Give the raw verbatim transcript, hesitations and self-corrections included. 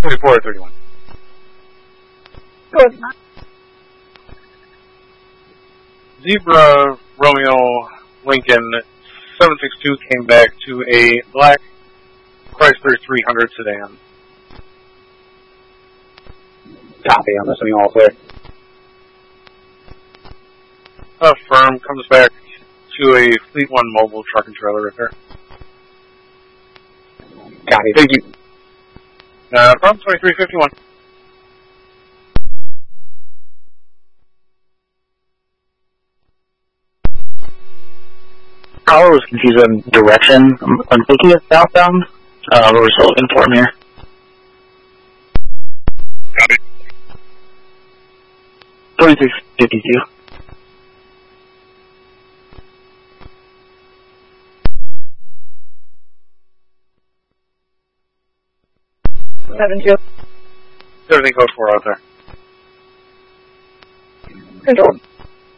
twenty-four or thirty-one. Go ahead. Zebra Romeo Lincoln seven six two came back to a black Chrysler three hundred sedan. Copy, I'm listening all clear. Affirm comes back to a Fleet One mobile truck and trailer repair. Copy, thank you. Uh, from twenty-three fifty-one. Caller was confused on direction. I'm, I'm thinking it's southbound. Uh, but we're still looking for him here. Copy. twenty-six fifty-two. Seven two. Everything code four out there. Control.